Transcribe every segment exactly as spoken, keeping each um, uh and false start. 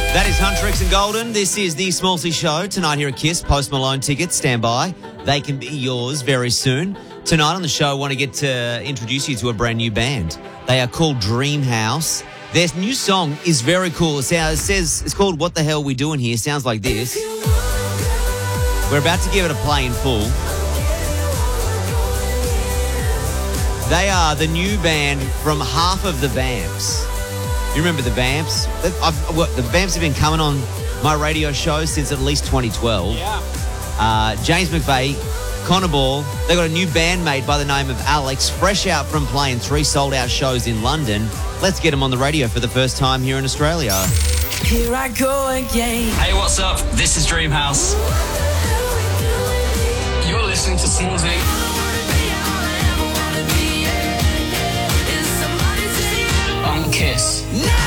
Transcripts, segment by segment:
That is Huntrix and Golden. This is the Smallsy Show. Tonight here at KISS, Post Malone tickets, stand by. They can be yours very soon. Tonight on the show, I want to get to introduce you to a brand new band. They are called Dreamhouse. Their new song is very cool. It says, it's called What the Hell We Doing Here. Sounds like this. We're about to give it a play in full. They are the new band from half of the Vamps. You remember the Vamps? I've, well, the Vamps have been coming on my radio show since at least twenty twelve. Yeah. Uh, James McVeigh, Connor Ball. They got a new bandmate by the name of Alex, fresh out from playing three sold-out shows in London. Let's get him on the radio for the first time here in Australia. Here I go again. Hey, what's up? This is Dreamhouse. You're listening to Smallsy. On KISS.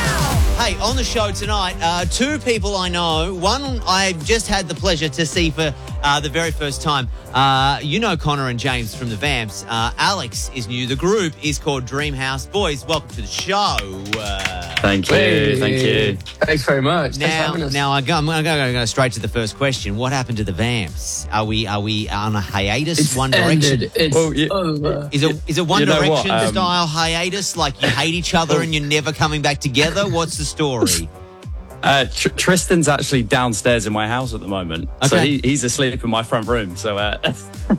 Hey, on the show tonight, uh, two people I know. One I've just had the pleasure to see for uh, the very first time. Uh, you know Connor and James from the Vamps. Uh, Alex is new. The group is called Dreamhouse. Boys, welcome to the show. Uh, Thank you, Hey. thank you. Thanks very much. Thanks for now, having us. now I go, I'm going to go straight to the first question. What happened to the Vamps? Are we are we on a hiatus? It's One ended. Direction? It's Well, you- over. Is it is it One You know what, Direction um, style hiatus? Like you hate each other and you're never coming back together? What's the story? Uh, Tr- Tristan's actually downstairs in my house at the moment, so Okay. he, he's asleep in my front room. So, uh,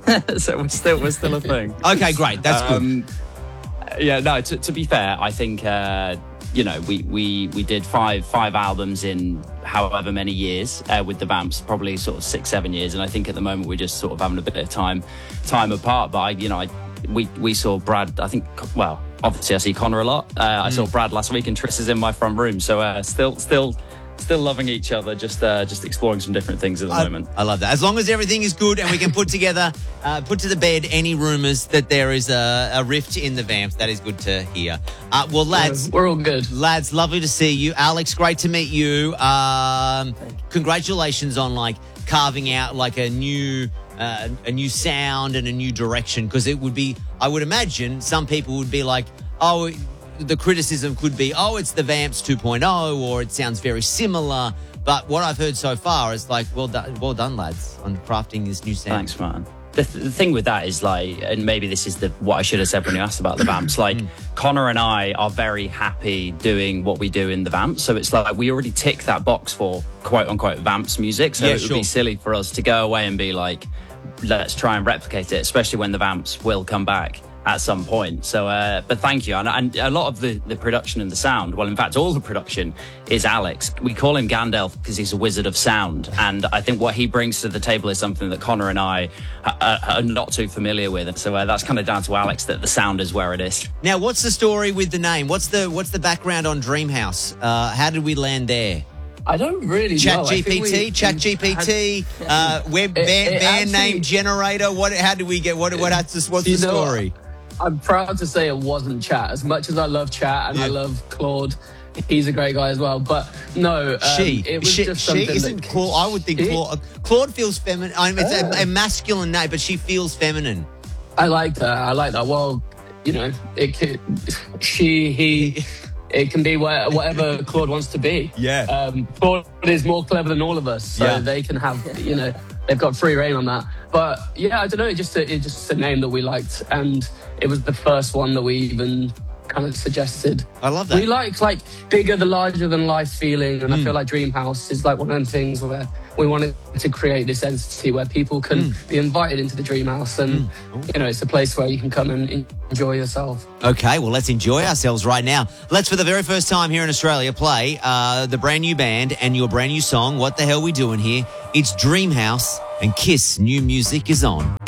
so we're still we're still a thing. Okay, great. That's good. Um, Yeah, no. To, to be fair, I think uh, you know we, we we did five five albums in however many years uh, with the Vamps, probably sort of six seven years, and I think at the moment we're just sort of having a bit of time time apart. But I, you know, I, we we saw Brad. I think well, obviously I see Connor a lot. Uh, I saw Brad last week, and Tris is in my front room. So uh, still still. Still loving each other, just uh, just exploring some different things at the I, moment. I love that. As long as everything is good and we can put together, uh, put to the bed any rumours that there is a, a rift in the Vamps, that is good to hear. Uh, well, lads, We're all good. lads, lovely to see you. Alex, great to meet you. Um, congratulations on like carving out like a new uh, a new sound and a new direction, because it would be, I would imagine, some people would be like, oh, the criticism could be, oh, it's the Vamps two point oh, or it sounds very similar. But what I've heard so far is like, well done, well done, lads, on crafting this new sound. Thanks, man. The, th- the thing with that is like, and maybe this is the what I should have said when you asked about the Vamps. Like, Connor and I are very happy doing what we do in the Vamps, so it's like we already tick that box for quote unquote Vamps music. So Yeah, it would sure. be silly for us to go away and be like, let's try and replicate it, especially when the Vamps will come back at some point. So, uh, but thank you. And, and a lot of the, the production and the sound, well, in fact, all the production is Alex. We call him Gandalf because he's a wizard of sound. And I think what he brings to the table is something that Connor and I are, are not too familiar with. And so uh, that's kind of down to Alex, that the sound is where it is. Now, what's the story with the name? What's the what's the background on Dreamhouse? Uh, how did we land there? I don't really Chat know. I think G P T, we- Chat we G P T, had- uh, web It- band, it band actually- name generator. What? How did we get? What? What? What's, what's the You know, story? I'm proud to say it wasn't Chat. As much as I love Chat and I Yeah. love Claude, he's a great guy as well. But no, um, she, it was she, just she something isn't that, Claude. I would think She- Claude, Claude feels feminine. I mean, it's Oh. a, a masculine name, but she feels feminine. I like that. I like that. Well, you know, it could, she, he, it can be wha- whatever Claude wants to be. Yeah. Um, Claude is more clever than all of us, so Yeah. they can have, you know, they've got free reign on that. But yeah, I don't know. It just it's just a name that we liked, and it was the first one that we even kind of suggested. I love that. We like like bigger, the larger than life feeling, and Mm. I feel like Dreamhouse is like one of them things where we wanted to create this entity where people can Mm. be invited into the Dreamhouse, and you know, it's a place where you can come and en- enjoy yourself. Okay, well, let's enjoy ourselves right now. Let's, for the very first time here in Australia, play uh, the brand new band and your brand new song, What the Hell We Doing Here? It's Dreamhouse, and KISS new music is on.